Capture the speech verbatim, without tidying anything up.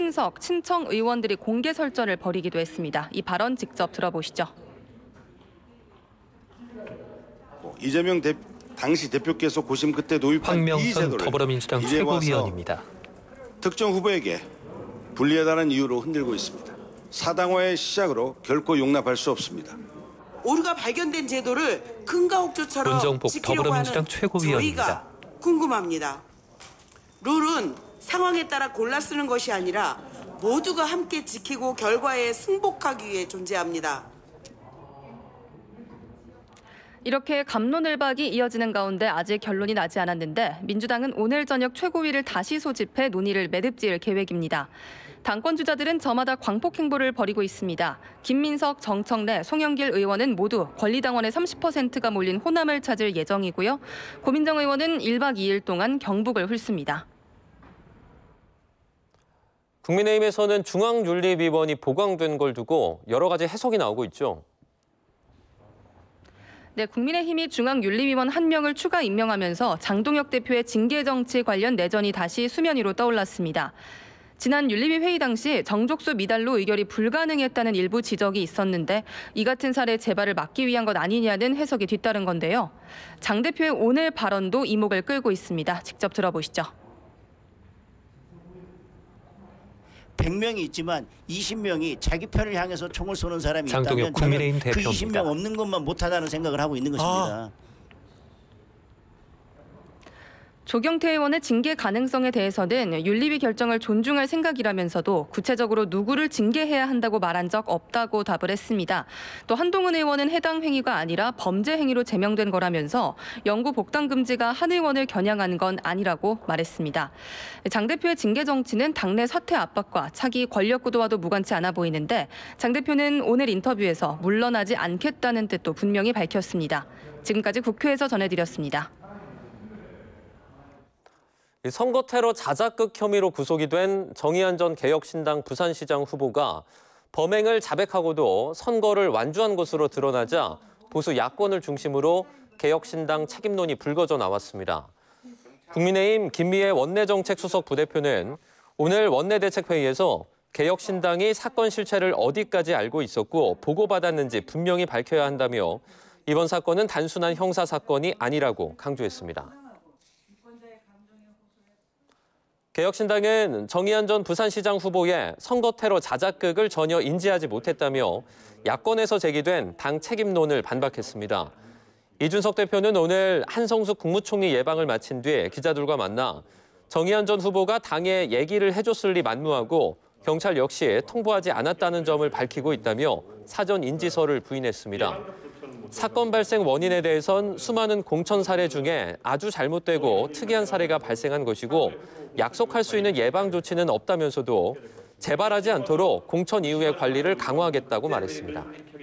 김민석, 친청 의원들이 공개 설전을 벌이기도 했습니다. 이 발언 직접 들어보시죠. 이재명 대, 당시 대표께서 고심 끝에 도입한 이 제도를 더불어민주당 최고위원입니다. 특정 후보에게 불리하다는 이유로 흔들고 있습니다. 사당화의 시작으로 결코 용납할 수 없습니다. 오류가 발견된 제도를 금가옥조처럼 문정복 지키려고 더불어민주당 하는 최고위원입니다. 저희가 궁금합니다. 룰은 상황에 따라 골라 쓰는 것이 아니라 모두가 함께 지키고 결과에 승복하기 위해 존재합니다. 이렇게 갑론을박이 이어지는 가운데 아직 결론이 나지 않았는데 민주당은 오늘 저녁 최고위를 다시 소집해 논의를 매듭지을 계획입니다. 당권 주자들은 저마다 광폭 행보를 벌이고 있습니다. 김민석, 정청래, 송영길 의원은 모두 권리당원의 삼십 퍼센트가 몰린 호남을 찾을 예정이고요. 고민정 의원은 일 박 이 일 동안 경북을 훑습니다. 국민의힘에서는 중앙윤리위원이 보강된 걸 두고 여러 가지 해석이 나오고 있죠. 네, 국민의힘이 중앙윤리위원 한 명을 추가 임명하면서 장동혁 대표의 징계 정치 관련 내전이 다시 수면 위로 떠올랐습니다. 지난 윤리위 회의 당시 정족수 미달로 의결이 불가능했다는 일부 지적이 있었는데 이 같은 사례 재발을 막기 위한 것 아니냐는 해석이 뒤따른 건데요. 장 대표의 오늘 발언도 이목을 끌고 있습니다. 직접 들어보시죠. 백 명이 있지만 이십 명이 자기 편을 향해서 총을 쏘는 사람이 장동혁 있다면 국민의힘 저는 그 대표입니다. 이십 명 없는 것만 못하다는 생각을 하고 있는 것입니다. 아. 조경태 의원의 징계 가능성에 대해서는 윤리위 결정을 존중할 생각이라면서도 구체적으로 누구를 징계해야 한다고 말한 적 없다고 답을 했습니다. 또 한동훈 의원은 해당 행위가 아니라 범죄 행위로 제명된 거라면서 영구 복당 금지가 한 의원을 겨냥한 건 아니라고 말했습니다. 장 대표의 징계 정치는 당내 사퇴 압박과 차기 권력 구도와도 무관치 않아 보이는데 장 대표는 오늘 인터뷰에서 물러나지 않겠다는 뜻도 분명히 밝혔습니다. 지금까지 국회에서 전해드렸습니다. 선거 테러 자작극 혐의로 구속이 된 정의안 전 개혁신당 부산시장 후보가 범행을 자백하고도 선거를 완주한 것으로 드러나자 보수 야권을 중심으로 개혁신당 책임론이 불거져 나왔습니다. 국민의힘 김미애 원내정책수석 부대표는 오늘 원내대책회의에서 개혁신당이 사건 실체를 어디까지 알고 있었고 보고받았는지 분명히 밝혀야 한다며 이번 사건은 단순한 형사사건이 아니라고 강조했습니다. 개혁신당은 정의안 전 부산시장 후보의 선거 테러 자작극을 전혀 인지하지 못했다며 야권에서 제기된 당 책임론을 반박했습니다. 이준석 대표는 오늘 한성숙 국무총리 예방을 마친 뒤 기자들과 만나 정의안 전 후보가 당에 얘기를 해줬을 리 만무하고 경찰 역시 통보하지 않았다는 점을 밝히고 있다며 사전 인지서를 부인했습니다. 사건 발생 원인에 대해선 수많은 공천 사례 중에 아주 잘못되고 특이한 사례가 발생한 것이고 약속할 수 있는 예방 조치는 없다면서도 재발하지 않도록 공천 이후의 관리를 강화하겠다고 말했습니다.